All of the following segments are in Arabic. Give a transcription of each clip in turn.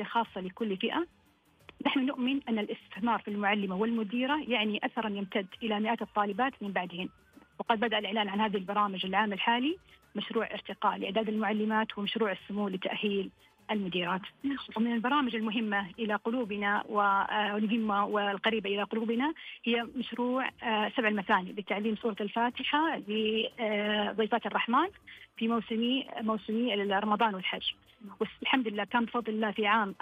تربوية خاصة لكل فئة. نحن نؤمن أن الاستثمار في المعلمة والمديرة يعني أثرا يمتد إلى مئات الطالبات من بعدهن. وقد بدأ الإعلان عن هذه البرامج العام الحالي، مشروع ارتقاء لإعداد المعلمات ومشروع السمو لتأهيل المديرات. ومن البرامج المهمة إلى قلوبنا والمهمة والقريبة إلى قلوبنا هي مشروع 7 المثاني لتعليم سورة الفاتحة لضيفات الرحمن في موسمي رمضان والحج. والحمد لله كان بفضل الله في عام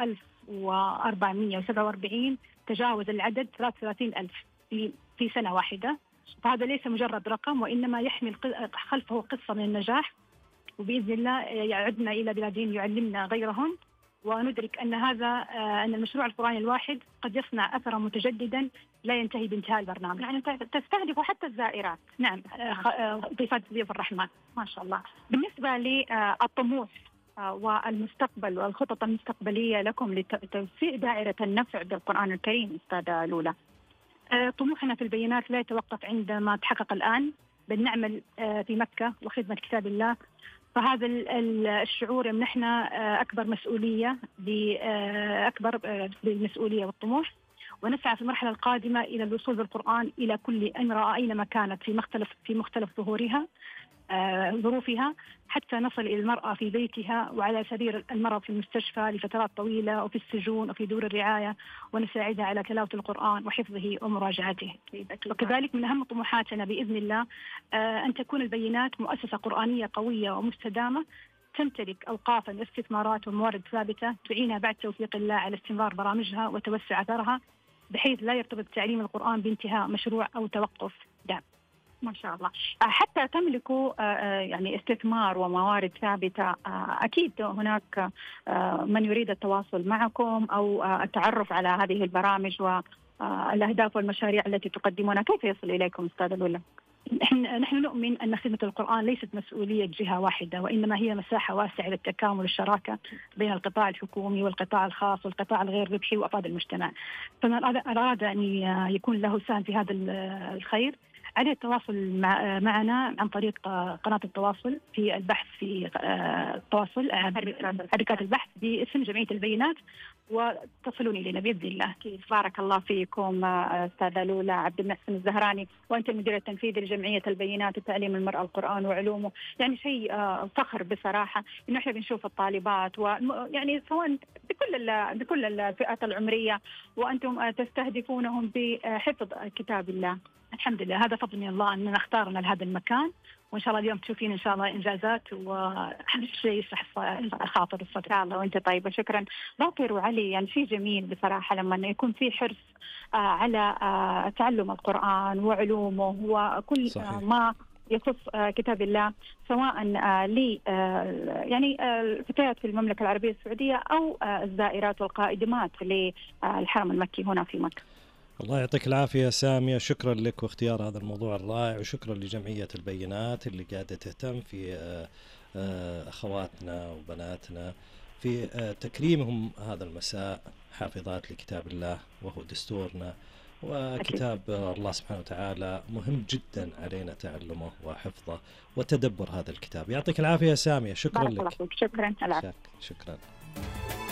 1447 تجاوز العدد 33,000 في سنة واحدة. فهذا ليس مجرد رقم، وإنما يحمل خلفه قصة من النجاح، وبإذن الله يعدنا إلى بلادين يعلمنا غيرهم. وندرك أن أن المشروع القرآني الواحد قد يصنع أثرا متجددا لا ينتهي بانتهاء البرنامج. يعني تستهدف حتى الزائرات. نعم، ضيفات ضيوف الرحمن ما شاء الله. بالنسبة للطموح والمستقبل والخطط المستقبلية لكم لتوسيع دائرة النفع بالقرآن الكريم أستاذة لولا؟ طموحنا في البينات لا يتوقف عندما تحقق الآن، بل نعمل في مكة وخدمة كتاب الله. فهذا الشعور يمنحنا أكبر مسؤولية بالمسؤولية والطموح، ونسعى في المرحلة القادمة إلى الوصول بالقرآن إلى كل امرأة أينما كانت في مختلف ظروفها، حتى نصل إلى المرأة في بيتها وعلى سرير المرض في المستشفى لفترات طويلة، وفي السجون وفي دور الرعاية، ونساعدها على تلاوة القرآن وحفظه ومراجعته. وكذلك من أهم طموحاتنا بإذن الله أن تكون البينات مؤسسة قرآنية قوية ومستدامة، تمتلك أوقافا واستثمارات وموارد ثابتة تعينها بعد توفيق الله على استمرار برامجها وتوسع أثرها، بحيث لا يرتبط تعليم القرآن بانتهاء مشروع أو توقف دام. ما شاء الله. حتى تملكوا يعني استثمار وموارد ثابتة، أكيد هناك من يريد التواصل معكم أو التعرف على هذه البرامج والأهداف والمشاريع التي تقدمونها، كيف يصل إليكم أستاذة لولا؟ نحن نؤمن أن خدمة القرآن ليست مسؤولية جهة واحدة، وإنما هي مساحة واسعة للتكامل والشراكة بين القطاع الحكومي والقطاع الخاص والقطاع الغير ربحي وأفراد المجتمع. فمن أراد أن يكون له سهم في هذا الخير عليه التواصل معنا عن طريق قناة التواصل في البحث في التواصل حركات البحث باسم جمعية البينات، وتصلون إلينا بإذن الله. بارك الله فيكم أستاذة لولا عبد المحسن الزهراني، وأنت المدير التنفيذي لجمعية البينات وتعليم المرأة القرآن وعلومه. يعني شيء فخر بصراحة إنه إحنا بنشوف الطالبات يعني سواء بكل الفئات العمرية، وأنتم تستهدفونهم بحفظ كتاب الله. الحمد لله، هذا فضل من الله أننا اختارنا لهذا المكان، وإن شاء الله اليوم تشوفين إن شاء الله إنجازات وشيء يصح الخاطر الصدر. إن شاء الله، وأنت طيبة. شكرا باقر وعلي. يعني شيء جميل بصراحة لما يكون في حرص على تعلم القرآن وعلومه وكل ما يخص كتاب الله، سواء يعني الفتيات في المملكة العربية السعودية أو الزائرات والقائدمات للحرم المكي هنا في مكة. الله يعطيك العافية سامية، شكرا لك واختيار هذا الموضوع الرائع، وشكرا لجمعية البينات اللي قاعدة تهتم في أخواتنا وبناتنا في تكريمهم هذا المساء، حافظات لكتاب الله وهو دستورنا وكتاب الله سبحانه وتعالى، مهم جدا علينا تعلمه وحفظه وتدبر هذا الكتاب. يعطيك العافية سامية، شكرا لك. شكرا. شكرا.